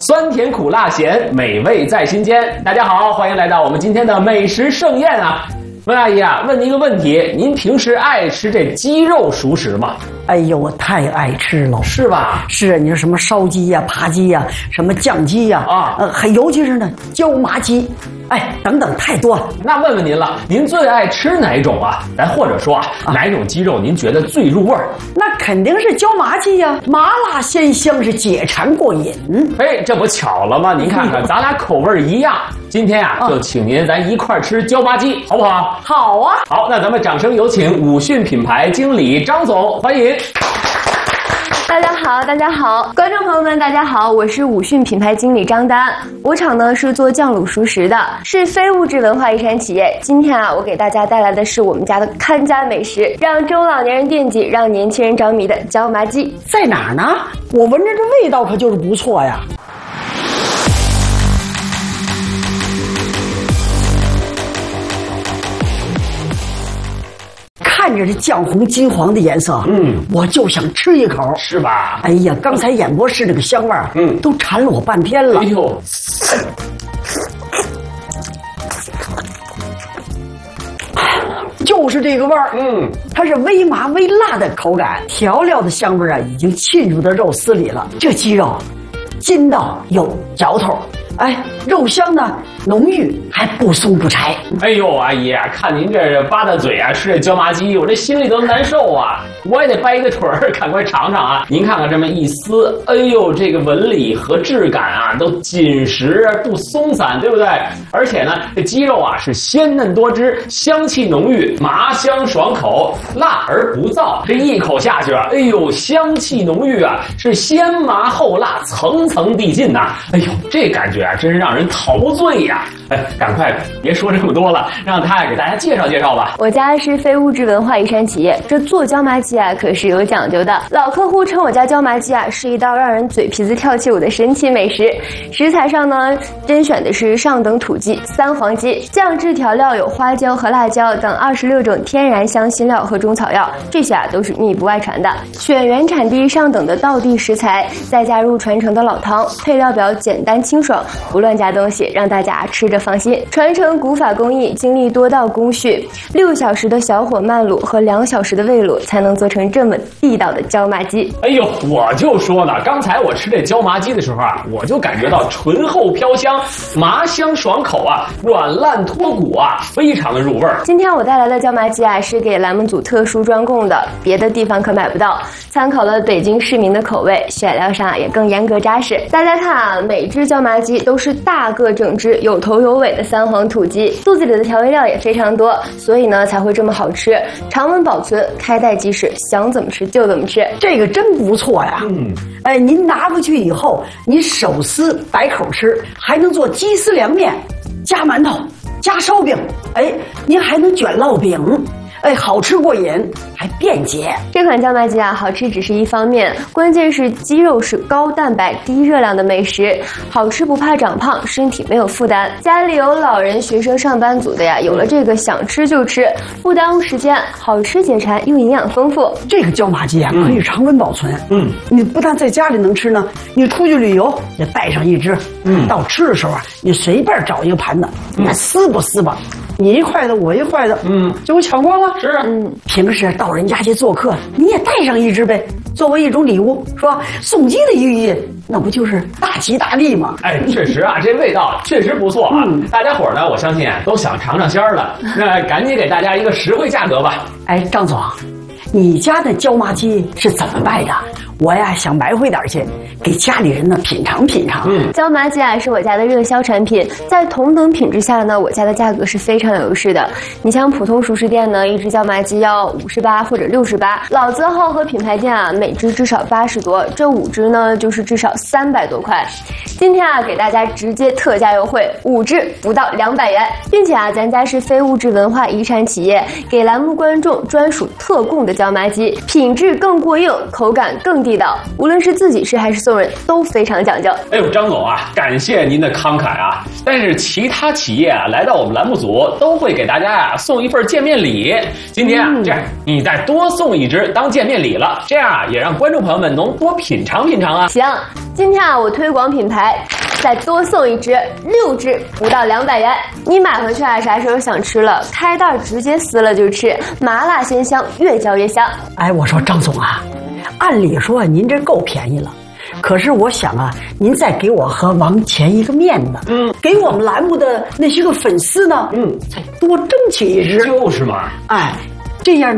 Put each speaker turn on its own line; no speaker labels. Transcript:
酸甜苦辣咸，美味在心间。大家好，欢迎来到我们今天的美食盛宴啊！温阿姨啊，问您一个问题，您平时爱吃这鸡肉熟食吗？
哎呦，我太爱吃了，
是吧？
是啊，你说什么烧鸡呀、扒鸡呀、什么酱鸡呀，还尤其是呢椒麻鸡，哎，等等，太多了。
那问问您了，您最爱吃哪种啊？咱或者说哪种鸡肉您觉得最入味儿？
那肯定是椒麻鸡呀，麻辣鲜香，是解馋过瘾。
哎，这不巧了吗？您看看，咱俩口味一样。今天啊，就请您咱一块吃椒麻鸡，好不好？
好啊！
好，那咱们掌声有请武讯品牌经理张总，欢迎。
大家好，大家好，观众朋友们，大家好，我是武讯品牌经理张丹。我厂呢是做酱卤熟食的，是非物质文化遗产企业。今天啊，我给大家带来的是我们家的看家美食，让中老年人惦记，让年轻人着迷的椒麻鸡。
在哪儿呢？我闻着这味道可就是不错呀。看着这酱红金黄的颜色，我就想吃一口，
是吧？
哎呀，刚才演播室那个香味儿，都馋了我半天了。
哎呦，
就是这个味儿，它是微麻微辣的口感，调料的香味啊已经沁入到肉丝里了。这鸡肉筋道有嚼头，哎，肉香呢浓郁，还不松不柴。
哎呦，阿姨啊，看您这吧嗒嘴啊，吃这椒麻鸡，我这心里都难受啊！我也得掰一个腿儿，赶快尝尝啊！您看看这么一撕，哎呦，这个纹理和质感啊，都紧实不松散，对不对？而且呢，这鸡肉啊是鲜嫩多汁，香气浓郁，麻香爽口，辣而不燥。这一口下去啊，哎呦，香气浓郁啊，是先麻后辣，层层递进呐！哎呦，这感觉啊，真是让人陶醉呀！哎，赶快别说这么多了，让他给大家介绍介绍吧。
我家是非物质文化遗产企业，这做椒麻鸡啊可是有讲究的。老客户称我家椒麻鸡啊是一道让人嘴皮子跳起舞的神奇美食。食材上呢，甄选的是上等土鸡、三黄鸡，酱制调料有花椒和辣椒等26种天然香辛料和中草药，这些啊都是秘不外传的。选原产地上等的道地食材，再加入传承的老汤，配料表简单清爽，不乱加东西，让大家吃着放心。传承古法工艺，经历多道工序，6小时的小火慢卤和2小时的煨卤，才能做成这么地道的椒麻鸡。
哎呦，我就说呢，刚才我吃这椒麻鸡的时候啊，我就感觉到醇厚飘香，麻香爽口啊，软烂脱骨啊，非常的入味儿。
今天我带来的椒麻鸡啊，是给栏目组特殊专供的，别的地方可买不到。参考了北京市民的口味，选料上也更严格扎实。大家看啊，每只椒麻鸡都是大个整只、有头有尾的三黄土鸡，肚子里的调味料也非常多，所以呢才会这么好吃。常温保存，开袋即食，想怎么吃就怎么吃。
这个真不错呀！哎，您拿回去以后，你手撕白口吃，还能做鸡丝凉面，加馒头，加烧饼，哎，您还能卷烙饼。哎，好吃过瘾，还便捷。
这款椒麻鸡啊，好吃只是一方面，关键是鸡肉是高蛋白、低热量的美食，好吃不怕长胖，身体没有负担。家里有老人、学生、上班族的呀，有了这个想吃就吃，不耽误时间，好吃解馋又营养丰富。
这个椒麻鸡啊，可以常温保存。你不但在家里能吃呢，你出去旅游也带上一只。到吃的时候啊，你随便找一个盘子，你撕吧撕吧。你一块的，我一块的，就给抢光了。
是啊，
平时到人家去做客，你也带上一只呗，作为一种礼物，是吧？送鸡的寓意，那不就是大吉大利吗？
哎，确实啊，这味道确实不错啊。大家伙儿呢，我相信啊，都想尝尝鲜儿了。那赶紧给大家一个实惠价格吧。
哎，张总，你家的椒麻鸡是怎么卖的？我呀想买回点去，给家里人呢品尝品尝。
椒麻鸡啊是我家的热销产品，在同等品质下呢，我家的价格是非常有优势的。你像普通熟食店呢，一只椒麻鸡要58或者68，老字号和品牌店啊，每只至少80多，这5只呢就是至少300多块。今天啊给大家直接特价优惠，5只不到200元，并且啊咱家是非物质文化遗产企业，给栏目观众专属特供的椒麻鸡，品质更过硬，口感更地道，无论是自己吃还是送人都非常讲究。
哎呦，张总啊，感谢您的慷慨啊！但是其他企业啊来到我们栏目组都会给大家啊送一份见面礼。今天啊这样，你再多送一只当见面礼了，这样啊也让观众朋友们能多品尝品尝啊。
行，今天啊我推广品牌再多送一只，6只不到200元。你买回去啊，啥时候想吃了，开袋直接撕了就吃，麻辣鲜香，越嚼越香。
哎，我说张总啊，按理说您这够便宜了。可是我想啊，您再给我和王钱一个面子，给我们栏目的那些个粉丝呢，再多争取一只，
就是嘛，
哎，这样呢。